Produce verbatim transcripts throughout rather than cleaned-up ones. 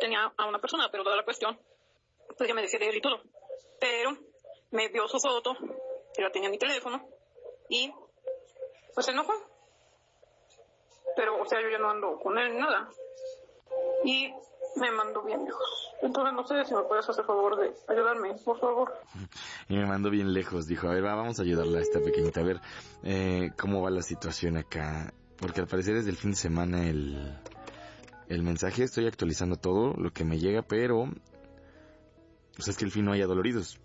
tenía a una persona, pero toda la cuestión, pues ya me decía de él y todo. Pero me vio su foto, que la tenía en mi teléfono, y pues se enojó. Pero, o sea, yo ya no ando con él ni nada. Y me mandó bien lejos. Entonces no sé si me puedes hacer favor de ayudarme, por favor. Y me mandó bien lejos. Dijo, a ver, va, vamos a ayudarla a esta pequeñita. A ver, eh, cómo va la situación acá. Porque al parecer desde el fin de semana el, el mensaje, estoy actualizando todo lo que me llega, pero pues es que el fin no haya doloridos.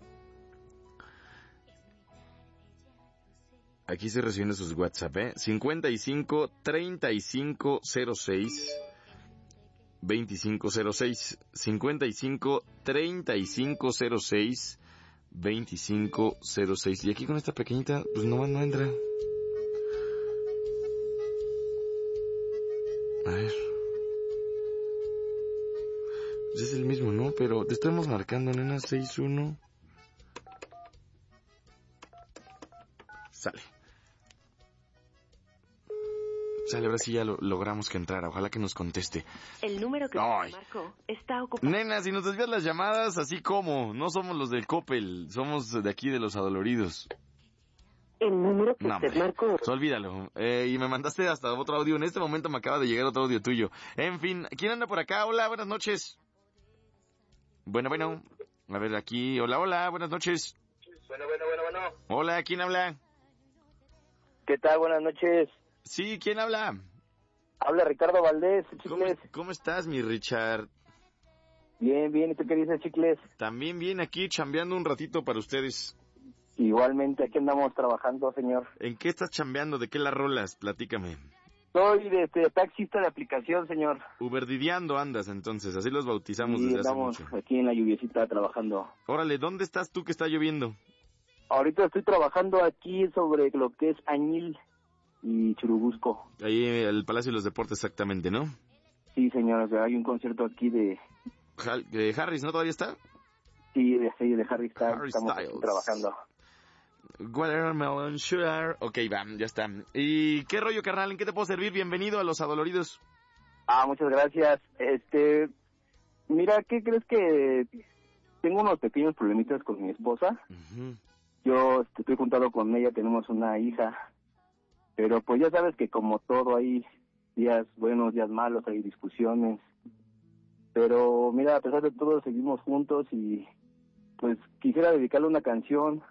Aquí estoy recibiendo sus WhatsApp, ¿eh? cincuenta y cinco, treinta y cinco, cero seis, veinticinco cero seis. cincuenta y cinco, treinta y cinco, cero seis, veinticinco cero seis. Y aquí con esta pequeñita, pues no, no entra. A ver. Pues es el mismo, ¿no? Pero te estamos marcando, nena, seis uno. Sale. Sale, ahora sí ya lo, logramos que entrara. Ojalá que nos conteste. El número que Ay. marcó está ocupado. Nena, si nos desvías las llamadas, así como. No somos los del Coppel, somos de aquí de los adoloridos. El número que No, usted hombre, marcó. pues olvídalo. Eh, y me mandaste hasta otro audio. En este momento me acaba de llegar otro audio tuyo. En fin, ¿quién anda por acá? Hola, buenas noches. Bueno, bueno. A ver, aquí. Hola, hola, buenas noches. Bueno, bueno, bueno, bueno. Hola, ¿quién habla? ¿Qué tal? Buenas noches. Sí, ¿quién habla? Habla Ricardo Valdés, ¿Cómo, Chicles. ¿Cómo estás, mi Richard? Bien, bien. ¿Y tú qué dices, Chicles? También bien aquí, chambeando un ratito para ustedes. Igualmente, aquí andamos trabajando, señor. ¿En qué estás chambeando? ¿De qué la rolas? Platícame. Soy de, este, taxista de aplicación, señor. Uberdideando andas, entonces. Así los bautizamos Y desde hace andamos mucho. aquí en la lluviecita trabajando. Órale, ¿dónde estás tú que está lloviendo? Ahorita estoy trabajando aquí sobre lo que es Añil y Churubusco. Ahí en el Palacio de los Deportes, exactamente, ¿no? Sí, señor. O sea, hay un concierto aquí de... Hal- de Harris, ¿no? ¿Todavía está? Sí, de, sí, de Harry Styles. Harry Estamos aquí Styles. trabajando. Watermelon Sugar. Ok, va, ya está. ¿Y qué rollo, carnal? ¿En qué te puedo servir? Bienvenido a Los Adoloridos. Ah, muchas gracias. Este... Mira, ¿qué crees que...? Tengo unos pequeños problemitas con mi esposa. Uh-huh. Yo este, estoy juntado con ella, tenemos una hija, pero pues ya sabes que como todo hay días buenos, días malos, hay discusiones, pero mira, a pesar de todo seguimos juntos y pues quisiera dedicarle una canción,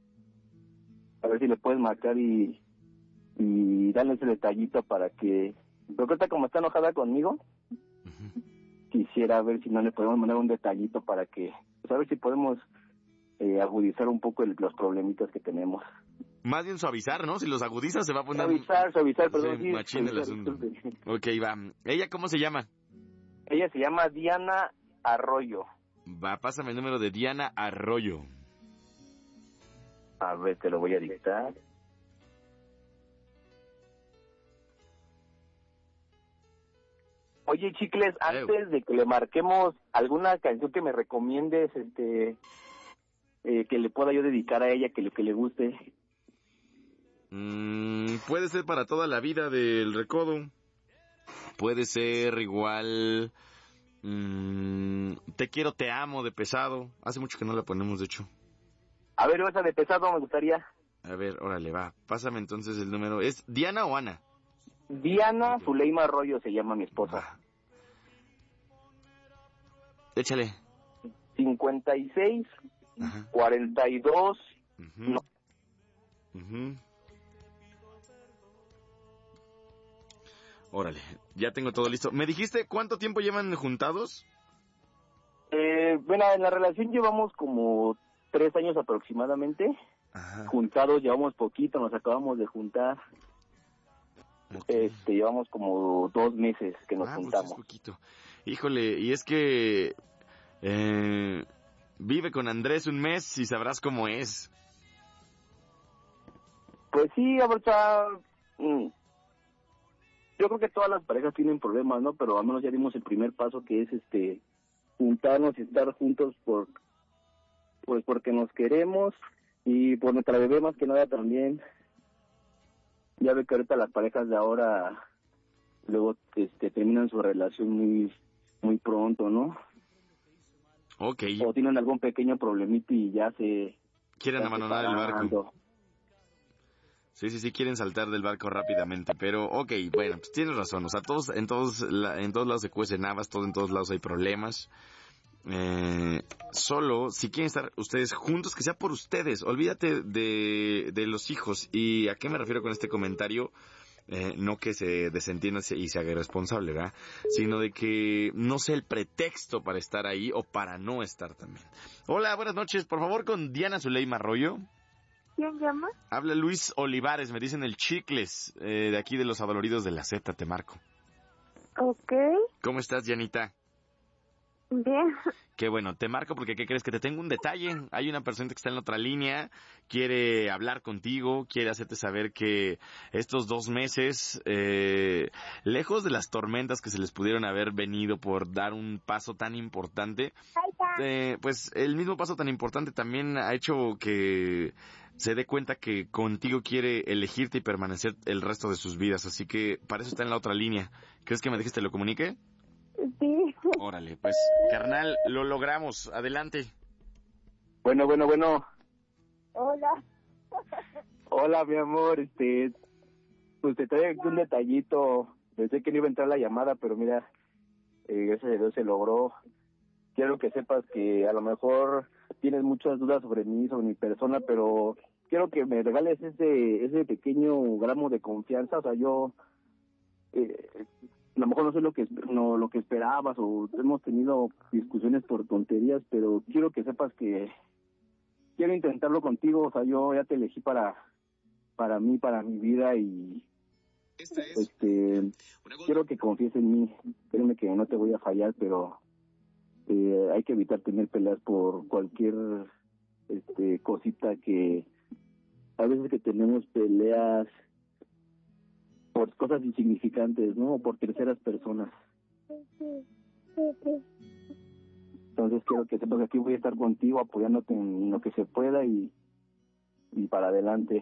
a ver si le puedes marcar y, y darle ese detallito para que, pero ahorita como está enojada conmigo, Uh-huh. quisiera ver si no le podemos mandar un detallito para que, pues a ver si podemos eh, agudizar un poco el, los problemitas que tenemos. Más bien suavizar, ¿no? Si los agudizas se va a poner... Suavizar, suavizar, perdón. Sí, Sí, machín el suavizar, asunto. disculpe. Ok, va. ¿Ella cómo se llama? Ella se llama Diana Arroyo. Va, pásame el número de Diana Arroyo. A ver, te lo voy a dictar. Oye, Chicles, antes de que le marquemos alguna canción que me recomiendes, este, eh, que le pueda yo dedicar a ella, que le, que le guste. Mm, puede ser para toda la vida del recodo. Puede ser igual... Mm, Te quiero, te amo de Pesado. Hace mucho que no la ponemos, de hecho. A ver, esa de Pesado me gustaría. A ver, órale, va. Pásame entonces el número. ¿Es Diana o Ana? Diana Ok. Zuleima Arroyo se llama mi esposa. Va. Échale. cincuenta y seis, Ajá. cuarenta y dos, Uh-huh. no. Uh-huh. Órale, ya tengo todo listo. ¿Me dijiste cuánto tiempo llevan juntados? Eh, bueno, en la relación llevamos como tres años aproximadamente. Ajá. Juntados llevamos poquito, nos acabamos de juntar. Okay. Este, llevamos como dos meses que nos ah, pues juntamos. es poquito. Híjole, y es que eh, vive con Andrés un mes y sabrás cómo es. Pues sí, ahorita mm, yo creo que todas las parejas tienen problemas, ¿no? Pero al menos ya dimos el primer paso, que es este juntarnos y estar juntos por pues porque nos queremos y por nuestra bebé más que nada también. Ya ve que ahorita las parejas de ahora luego este terminan su relación muy muy pronto, ¿no? Ok. O tienen algún pequeño problemita y ya se... Quieren ya abandonar el barco. separando. Sí, sí, sí, quieren saltar del barco rápidamente, pero ok, bueno, pues tienes razón, o sea, todos, en todos, la, en todos lados se cuecen habas, todo, en todos lados hay problemas. Eh, solo, si quieren estar ustedes juntos, que sea por ustedes, olvídate de, de los hijos. ¿Y a qué me refiero con este comentario? Eh, no que se desentienda y se haga responsable, ¿verdad? Sino de que no sea el pretexto para estar ahí o para no estar también. Hola, buenas noches, por favor, con Diana Zuleima Arroyo. ¿Quién llama? Habla Luis Olivares, me dicen el Chicles, eh, de aquí de los Adoloridos de la Z, te marco. Ok, ¿Cómo estás, Janita? bien. Qué bueno, te marco porque ¿qué crees? Que te tengo un detalle. Hay una persona que está en la otra línea, quiere hablar contigo, quiere hacerte saber que estos dos meses, eh, lejos de las tormentas que se les pudieron haber venido por dar un paso tan importante, eh, pues el mismo paso tan importante también ha hecho que se dé cuenta que contigo quiere elegirte y permanecer el resto de sus vidas. Así que para eso está en la otra línea. ¿Crees que me dejes te lo comunique? Sí. Órale, pues, carnal, lo logramos. Adelante. Bueno, bueno, bueno. Hola. Hola, mi amor, este... Pues te traigo aquí un detallito. Pensé que no iba a entrar la llamada, pero mira, eh, gracias a Dios se logró. Quiero que sepas que a lo mejor tienes muchas dudas sobre mí, sobre mi persona, pero quiero que me regales ese ese pequeño gramo de confianza. O sea, yo... Eh, a lo mejor no sé lo que no, lo que esperabas o hemos tenido discusiones por tonterías, pero quiero que sepas que quiero intentarlo contigo. O sea, yo ya te elegí para para mí, para mi vida y este quiero que confíes en mí. Créeme que no te voy a fallar, pero eh, hay que evitar tener peleas por cualquier este cosita, que a veces que tenemos peleas por cosas insignificantes, ¿no? O por terceras personas. Entonces quiero que sepas que aquí voy a estar contigo, apoyándote en lo que se pueda y, y para adelante.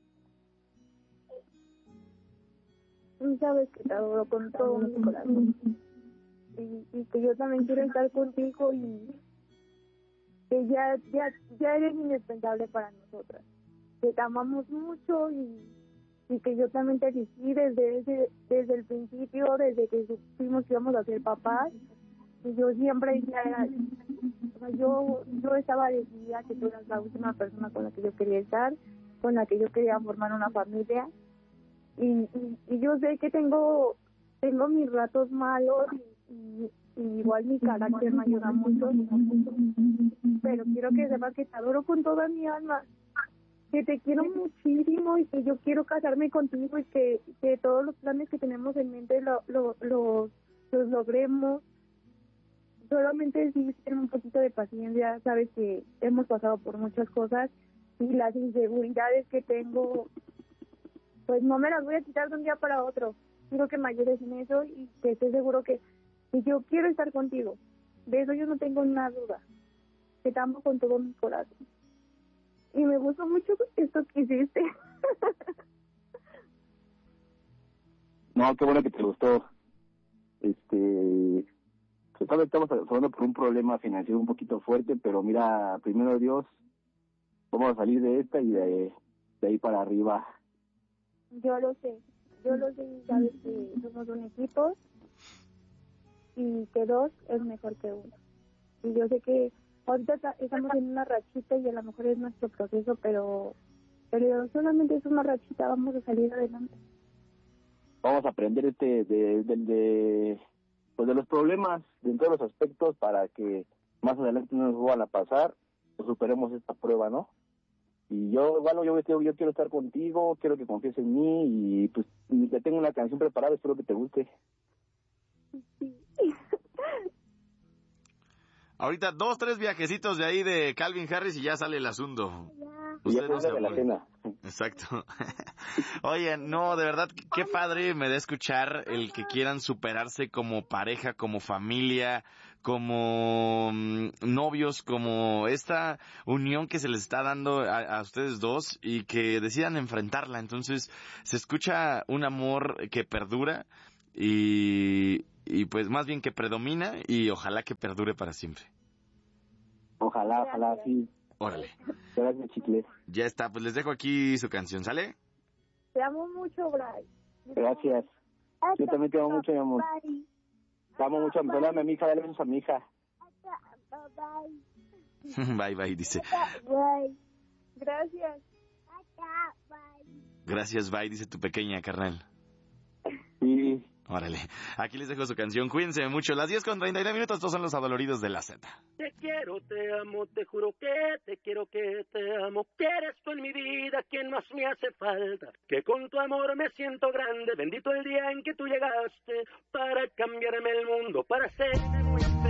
Y sabes que te adoro con todo mi corazón. Y, y que yo también quiero estar contigo y que ya, ya, ya eres indispensable para nosotras. Que te amamos mucho y y que yo también te elegí desde ese, desde el principio, desde que supimos que íbamos a ser papás, y yo siempre ya, o sea, yo, yo estaba decidida que tú eras la última persona con la que yo quería estar, con la que yo quería formar una familia, y, y, y yo sé que tengo, tengo mis ratos malos, y, y, y igual mi carácter me ayuda mucho, pero quiero que sepas que te adoro con toda mi alma, que te quiero muchísimo y que yo quiero casarme contigo y que, que todos los planes que tenemos en mente lo, lo, lo, los logremos. Solamente sí tener un poquito de paciencia, sabes que hemos pasado por muchas cosas y las inseguridades que tengo, pues no me las voy a quitar de un día para otro. Quiero que me ayudes en eso y que estés seguro que, que yo quiero estar contigo. De eso yo no tengo nada duda. Que te amo con todo mi corazón. Y me gustó mucho esto que hiciste. No, qué bueno que te gustó. Este, pues, sabes, estamos pasando por un problema financiero un poquito fuerte, pero mira, primero Dios, vamos a salir de esta y de, de ahí para arriba. Yo lo sé, yo lo sé y sabes que somos un equipo y que dos es mejor que uno. Y yo sé que ahorita estamos en una rachita y a lo mejor es nuestro proceso, pero pero solamente es una rachita, vamos a salir adelante. Vamos a aprender este de, de, de, pues de los problemas en todos los aspectos para que más adelante no nos vuelvan a pasar, pues superemos esta prueba, ¿no? Y yo, bueno, yo, yo, yo quiero estar contigo, quiero que confíes en mí y pues te tengo una canción preparada, espero que te guste. Sí. Ahorita dos, tres viajecitos de ahí de Calvin Harris y ya sale el asunto. Y ya Usted no se de la apuren. cena. Exacto. Oye, no, de verdad, qué padre me da escuchar el que quieran superarse como pareja, como familia, como mm, novios, como esta unión que se les está dando a, a ustedes dos y que decidan enfrentarla. Entonces, se escucha un amor que perdura y... y pues más bien que predomina y ojalá que perdure para siempre. Ojalá, ojalá, sí. Órale. Gracias, chicles. Ya está, pues les dejo aquí su canción, ¿sale? Te amo mucho, Bray. Gracias. Yo también te amo mucho, mi amor. Te amo mucho. Dale a mi hija, dale besos a mi hija. Bye, bye, dice. Bye. Gracias. Gracias, bye, dice tu pequeña, carnal. Sí. Órale. Aquí les dejo su canción. Cuídense mucho. Las diez con treinta y nueve minutos. Estos son los adoloridos de la Z. Te quiero, te amo, te juro que te quiero, que te amo. Que eres tú en mi vida quien más me hace falta. Que con tu amor me siento grande. Bendito el día en que tú llegaste para cambiarme el mundo, para ser muy